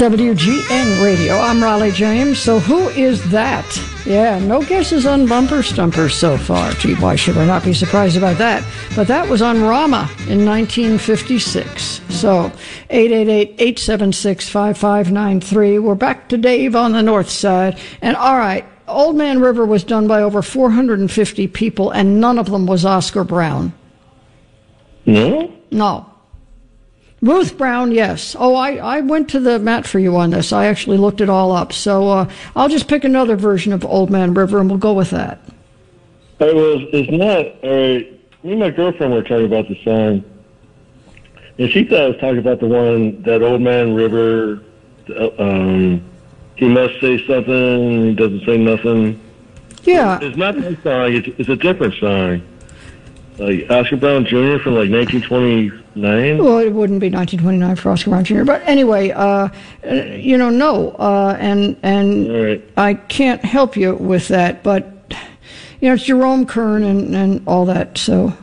WGN Radio. I'm Raleigh James. So who is that? Yeah, no guesses on Bumper Stumper so far. Gee, why should I not be surprised about that? But that was on Rama in 1956. So 888-876-5593. We're back to Dave on the north side. And all right, Old Man River was done by over 450 people, and none of them was Oscar Brown. No? No. Ruth Brown, yes. Oh, I went to the mat for you on this. I actually looked it all up. So I'll just pick another version of Old Man River, and we'll go with that. It's not, all right, me and my girlfriend were talking about the song, and she thought I was talking about the one, that Old Man River, he must say something, he doesn't say nothing. Yeah. It's not that song, it's a different song. Like Oscar Brown Jr. from like 1929? Well, it wouldn't be 1929 for Oscar Brown Jr. But anyway, no. And right. I can't help you with that. But, it's Jerome Kern and all that. So